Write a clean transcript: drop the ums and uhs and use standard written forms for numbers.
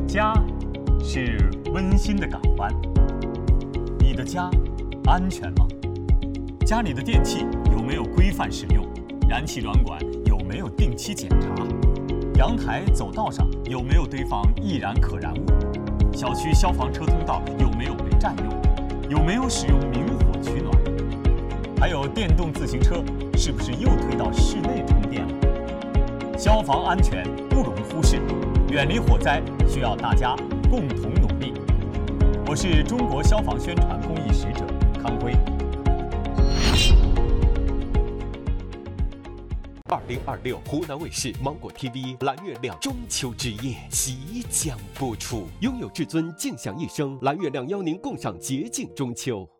家是温馨的港湾。你的家安全吗？家里的电器有没有规范使用？燃气软管有没有定期检查？阳台走道上有没有堆放易燃可燃物？小区消防车通道有没有被占用？有没有使用明火取暖？还有电动自行车是不是又推到室内充电了？消防安全不容忽视，远离火灾需要大家共同努力。我是中国消防宣传公益使者康辉。 2026湖南卫视芒果 TV 蓝月亮中秋之夜即将播出，拥有至尊，尽享一生。蓝月亮邀您共赏洁净中秋。